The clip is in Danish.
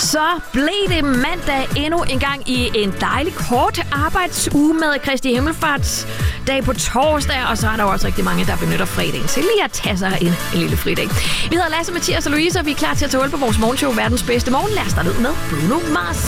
Så blev det mandag endnu en gang i en dejlig kort arbejdsuge med Kristi Himmelfartsdag på torsdag, og så er der også rigtig mange, der benytter fredagen til lige at tage sig en lille fridag. Vi hedder Lasse, Mathias og Louise, og vi er klar til at tage hul på vores morgenshow Verdens Bedste Morgen. Lad os starte ud med Bruno Mars.